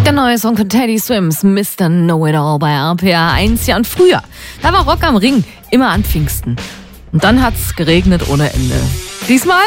Der neue Song von Teddy Swims, Mr. Know-It-All bei RPA 1. Ja, und früher, da war Rock am Ring immer an Pfingsten. Und dann hat's geregnet ohne Ende. Diesmal